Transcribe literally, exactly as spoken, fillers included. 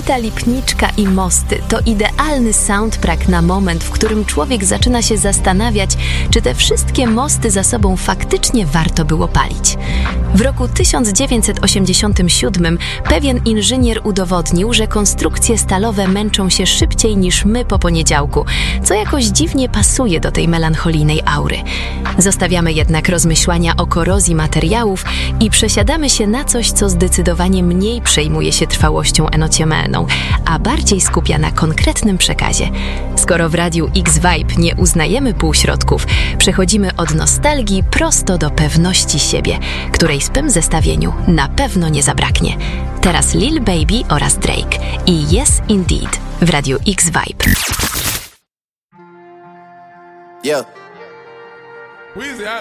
Święta Lipniczka i mosty to idealny soundtrack na moment, w którym człowiek zaczyna się zastanawiać, czy te wszystkie mosty za sobą faktycznie warto było palić. W roku tysiąc dziewięćset osiemdziesiątym siódmym pewien inżynier udowodnił, że konstrukcje stalowe męczą się szybciej niż my po poniedziałku, co jakoś dziwnie pasuje do tej melancholijnej aury. Zostawiamy jednak rozmyślania o korozji materiałów i przesiadamy się na coś, co zdecydowanie mniej przejmuje się trwałością emocjonalną, a bardziej skupia na konkretnym przekazie. Skoro w Radiu X-Vibe nie uznajemy półśrodków, przechodzimy od nostalgii prosto do pewności siebie, której w tym zestawieniu na pewno nie zabraknie. Teraz Lil Baby oraz Drake i Yes Indeed w Radiu X-Vibe. Yeah.